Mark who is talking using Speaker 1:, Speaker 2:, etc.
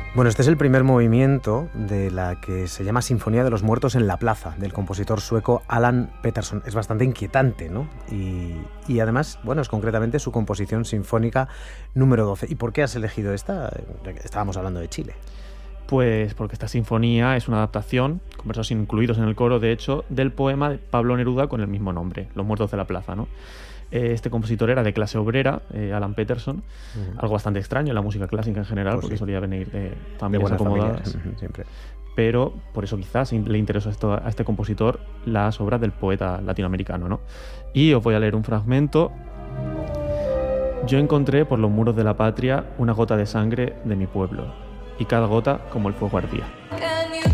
Speaker 1: Bueno, este es el primer movimiento de la que se llama Sinfonía de los Muertos en la Plaza, del compositor sueco Alan Pettersson. Es bastante inquietante, ¿no? Y además, bueno, es concretamente su composición sinfónica número 12. ¿Y por qué has elegido esta? Estábamos hablando de Chile.
Speaker 2: Pues porque esta sinfonía es una adaptación, con versos incluidos en el coro, de hecho, del poema de Pablo Neruda con el mismo nombre, Los Muertos de la Plaza, ¿no? Este compositor era de clase obrera, Alan Pettersson, algo bastante extraño en la música clásica en general, pues porque solía venir de familias acomodadas.
Speaker 1: Siempre.
Speaker 2: Pero por eso quizás le interesó a este compositor las obras del poeta latinoamericano, ¿no? Y os voy a leer un fragmento. Yo encontré por los muros de la patria una gota de sangre de mi pueblo, y cada gota como el fuego ardía.